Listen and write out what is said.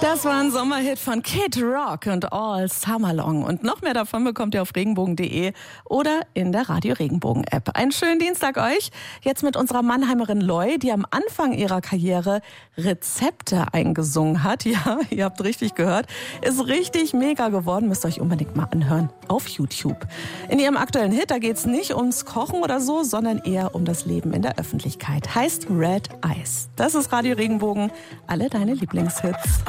Das war ein Sommerhit von Kid Rock und All Summer Long. Und noch mehr davon bekommt ihr auf regenbogen.de oder in der Radio Regenbogen App. Einen schönen Dienstag euch. Jetzt mit unserer Mannheimerin Loy, die am Anfang ihrer Karriere Rezepte eingesungen hat. Ja, ihr habt richtig gehört. Ist richtig mega geworden. Müsst ihr euch unbedingt mal anhören auf YouTube. In ihrem aktuellen Hit, da geht's nicht ums Kochen oder so, sondern eher um das Leben in der Öffentlichkeit. Heißt Red Eyes. Das ist Radio Regenbogen. Alle deine Lieblingshits.